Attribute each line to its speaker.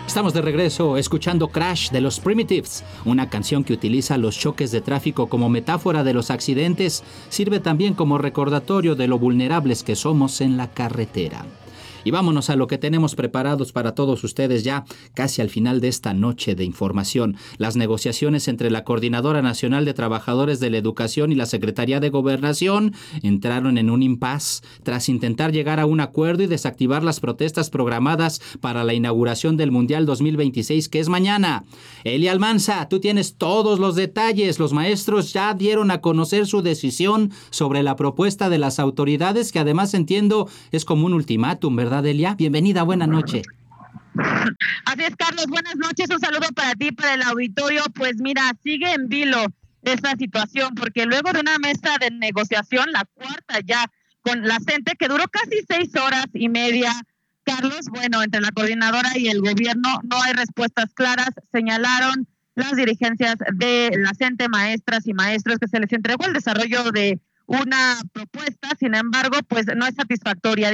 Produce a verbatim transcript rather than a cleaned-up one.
Speaker 1: Estamos de regreso escuchando Crash de los Primitives, una canción que utiliza los choques de tráfico como metáfora de los accidentes, sirve también como recordatorio de lo vulnerables que somos en la carretera. Y vámonos a lo que tenemos preparados para todos ustedes ya casi al final de esta noche de información. Las negociaciones entre la Coordinadora Nacional de Trabajadores de la Educación y la Secretaría de Gobernación entraron en un impasse tras intentar llegar a un acuerdo y desactivar las protestas programadas para la inauguración del Mundial dos mil veintiséis, que es mañana. Eli Almanza, tú tienes todos los detalles. Los maestros ya dieron a conocer su decisión sobre la propuesta de las autoridades, que además entiendo es como un ultimátum, ¿verdad? ¿Verdad, Elia? Bienvenida, buena noche.
Speaker 2: Así es, Carlos, buenas noches, un saludo para ti, para el auditorio. Pues mira, sigue en vilo esta situación, porque luego de una mesa de negociación, la cuarta ya, con la CENTE, que duró casi seis horas y media, Carlos, bueno, entre la coordinadora y el gobierno no hay respuestas claras, señalaron las dirigencias de la CENTE, maestras y maestros, que se les entregó el desarrollo de una propuesta, sin embargo, pues no es satisfactoria.